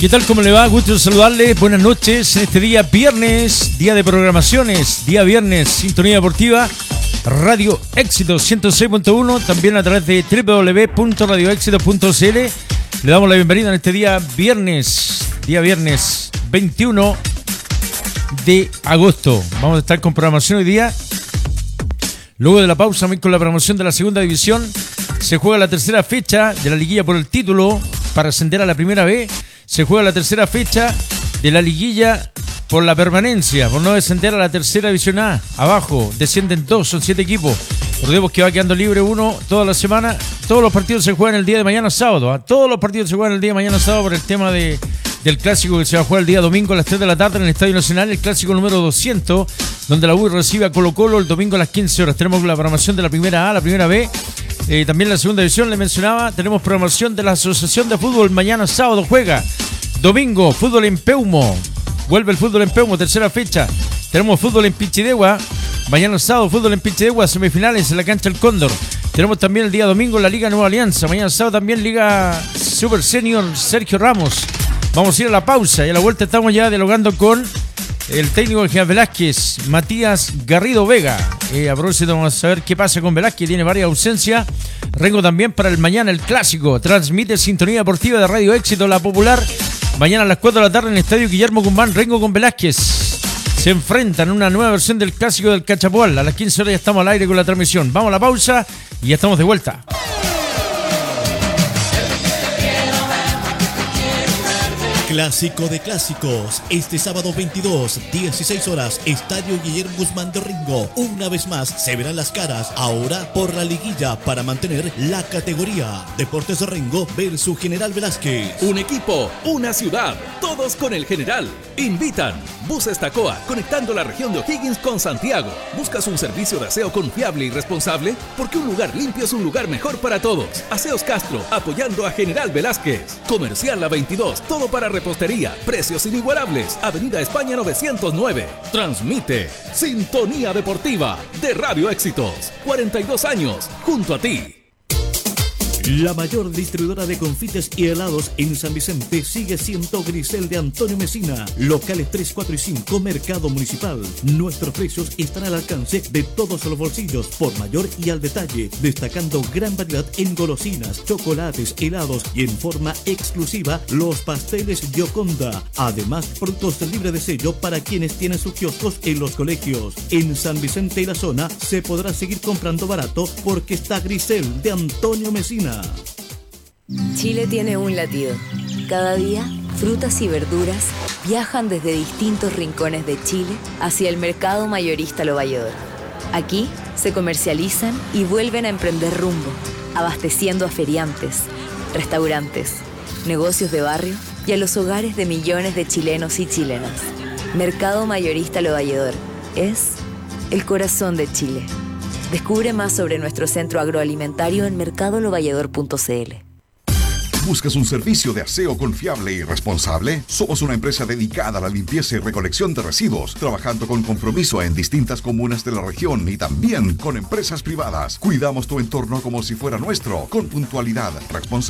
¿Qué tal? ¿Cómo le va? Gusto saludarle. Buenas noches en este día viernes, día de programaciones, día viernes, Sintonía Deportiva, Radio Éxito 106.1, también a través de www.radioéxito.cl. Le damos la bienvenida en este día viernes 21 de agosto. Vamos a estar con programación hoy día. Luego de la pausa, también con la programación de la segunda división. Se juega la tercera fecha de la liguilla por el título para ascender a la primera B. Se juega la tercera fecha de la liguilla por la permanencia, por no descender a la tercera división A. Abajo descienden dos, son 7 equipos. Recordemos que va quedando libre uno toda la semana. Todos los partidos se juegan el día de mañana sábado. Todos los partidos se juegan el día de mañana sábado por el tema del clásico que se va a jugar el día domingo a las 3 de la tarde en el Estadio Nacional, el clásico número 200, donde la U recibe a Colo-Colo el domingo a las 15 horas. Tenemos la programación de la primera A, la primera B. También la segunda división, le mencionaba, tenemos programación de la Asociación de Fútbol. Mañana sábado juega. Domingo, fútbol en Peumo. Vuelve el fútbol en Peumo, tercera fecha. Tenemos fútbol en Pichidegua. Mañana sábado, fútbol en Pichidegua, semifinales en la cancha El Cóndor. Tenemos también el día domingo la Liga Nueva Alianza. Mañana sábado también Liga Super Senior Sergio Ramos. Vamos a ir a la pausa y a la vuelta estamos ya dialogando con el técnico de General Velázquez, Matías Garrido Vega. A propósito, vamos a saber qué pasa con Velázquez, tiene varias ausencias. Rengo también para el mañana, el clásico. Transmite Sintonía Deportiva de Radio Éxito, la popular. Mañana a las 4 de la tarde en el Estadio Guillermo Guzmán, Rengo con Velázquez se enfrentan en una nueva versión del clásico del Cachapoal. A las 15 horas ya estamos al aire con la transmisión. Vamos a la pausa y ya estamos de vuelta. Clásico de clásicos, este sábado 22, 16 horas, Estadio Guillermo Guzmán de Rengo. Una vez más se verán las caras, ahora por la liguilla para mantener la categoría. Deportes de Rengo versus General Velázquez. Un equipo, una ciudad, todos con el General. Invitan Buses Tacoa, conectando la región de O'Higgins con Santiago. ¿Buscas un servicio de aseo confiable y responsable? Porque un lugar limpio es un lugar mejor para todos. Aseos Castro, apoyando a General Velázquez. Comercial La 22, todo para repostería, precios inigualables. Avenida España 909. Transmite Sintonía Deportiva de Radio Éxitos. 42 años, junto a ti. La mayor distribuidora de confites y helados en San Vicente sigue siendo Grisel de Antonio Mesina. Locales 3, 4 y 5, Mercado Municipal. Nuestros precios están al alcance de todos los bolsillos, por mayor y al detalle, destacando gran variedad en golosinas, chocolates, helados y en forma exclusiva los pasteles Gioconda. Además, productos libres de sello para quienes tienen sus kioscos en los colegios. En San Vicente y la zona se podrá seguir comprando barato porque está Grisel de Antonio Mesina. Chile tiene un latido. Cada día, frutas y verduras viajan desde distintos rincones de Chile hacia el mercado mayorista Lo Valledor. Aquí se comercializan y vuelven a emprender rumbo, abasteciendo a feriantes, restaurantes, negocios de barrio y a los hogares de millones de chilenos y chilenas. Mercado mayorista Lo Valledor es el corazón de Chile. Descubre más sobre nuestro centro agroalimentario en mercadolovalledor.cl. ¿Buscas un servicio de aseo confiable y responsable? Somos una empresa dedicada a la limpieza y recolección de residuos, trabajando con compromiso en distintas comunas de la región y también con empresas privadas. Cuidamos tu entorno como si fuera nuestro, con puntualidad, responsabilidad